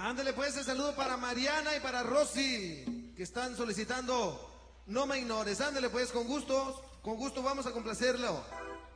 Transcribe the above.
Ándale pues, el saludo para Mariana y para Rosy, que están solicitando No Me Ignores. Ándale pues, con gusto vamos a complacerlo.